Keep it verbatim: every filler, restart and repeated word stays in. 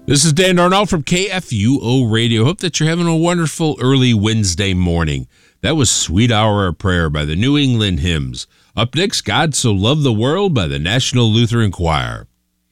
This is Dan Darnell from K F U O Radio. Hope that you're having a wonderful early Wednesday morning. That was Sweet Hour of Prayer by the New England Hymns. Up next, God So Loved the World by the National Lutheran Choir.